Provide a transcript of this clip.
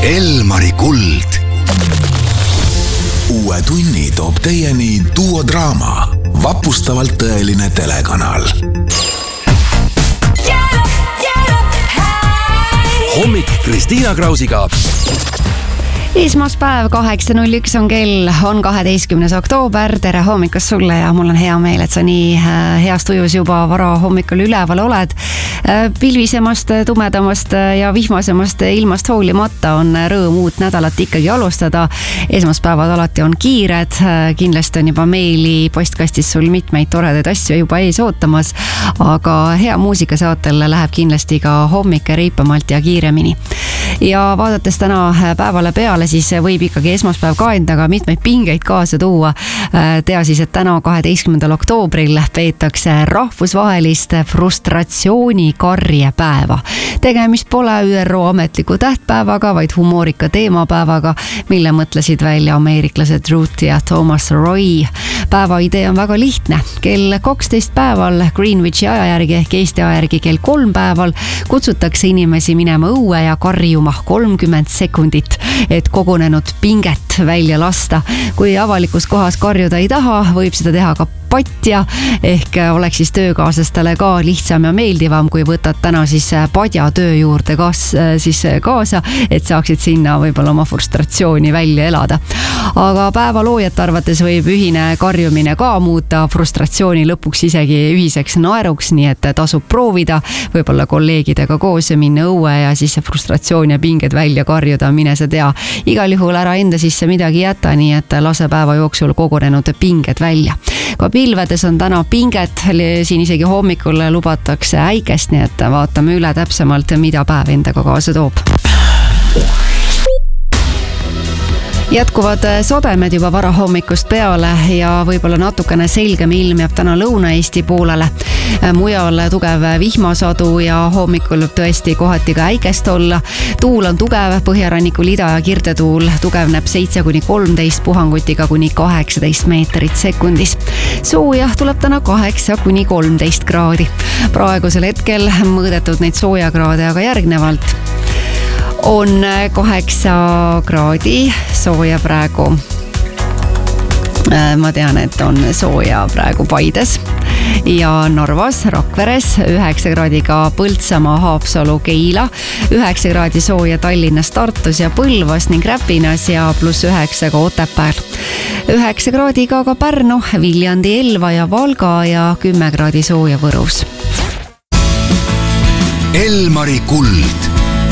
Elmari kuld. Uue tunni toob teieni duodraama, vapustavalt tõeline telekanal. Hommik Kristiina Krausiga. Esmaspäev 8.01 on kell, on 12. oktoober. Tere hommikust sulle ja mul on hea meel, et sa nii heas tujus juba vara hommikul üleval oled. Pilvisemast, tumedamast ja vihmasemast ilmast hoolimata on rõõm uut nädalat ikkagi alustada. Esmaspäevad alati on kiired, kindlasti on juba meili postkastis sul mitmeid toredaid asju juba ees ootamas, aga hea muusikasaatel läheb kindlasti ka hommik reipamalt ja kiiremini. Ja vaadates täna päevale peale, siis võib ikkagi esmaspäev ka endaga mitmeid pingeid kaasa tuua. Tea siis, et täna 12. oktoobril peetakse rahvusvahelist frustratsioonikarjepäeva. Tegemist pole ÜRO ametliku tähtpäevaga, vaid humoorika teemapäevaga, mille mõtlesid välja ameeriklased Ruth ja Thomas Roy. Päeva idee on väga lihtne. Kell 12 päeval Greenwichi aja järgi ehk Eesti aja järgi kell 3 päeval kutsutakse inimesi minema õue ja karjuma 30 sekundit, et kogunenud pinget välja lasta. Kui avalikus kohas karjuda ei taha, võib seda teha ka patja, ehk oleks siis töökaaslastele ka lihtsam ja meeldivam, kui võtad täna siis padja töö juurde kaasa, et saaksid sinna võib-olla oma frustratsiooni välja elada. Aga päevaloojat arvates võib ühine karjumine ka muuta frustratsiooni lõpuks isegi ühiseks naeruks, nii et tasub proovida, võib-olla kolleegidega koos minna õue ja siis frustratsioon ja pinged välja karjuda, mine sa tea. Igal juhul ära enda sisse midagi jäta, nii et lase päeva jooksul kogunenud pinged välja. Ka pilvedes on täna pinget, siin isegi hommikul lubatakse äikest, nii et vaatame üle täpsemalt, mida päev endaga kaasa toob. Jätkuvad sodemed juba vara hommikust peale ja võib-olla natukene selgem ilm jääb täna Lõuna-Eesti poolele. Mujal tugev vihmasadu ja hommikul tõesti kohati ka äikest olla. Tuul on tugev, põhjarannikul ida- ja kirdetuul tugevneb 7-13 puhangutiga kuni 18 meetrit sekundis. Sooja tuleb täna 8-13 kraadi. Praegusel hetkel mõõdetud neid soojakraade aga järgnevalt. On 8 kraadi sooja praegu. Ma tean, et on sooja praegu Paides ja Narvas, Rakveres, 9 kraadiga Põltsamaa, Haapsalu, Keila, 9 kraadi sooja Tallinnas, Tartus ja Põlvas ning Räpinas ja +9 ka Otepääl. 9 kraadiga ka Pärnu, Viljandi, Elva ja Valga ja 10 kraadi sooja Võrus. Elmari kuld.